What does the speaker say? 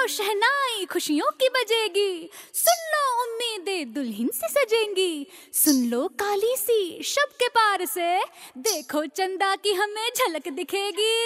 शहनाई खुशियों की बजेगी, सुन लो उम्मीदें दुल्हन से सजेंगी। सुन लो काली सी शब के पार से, देखो चंदा की हमें झलक दिखेगी।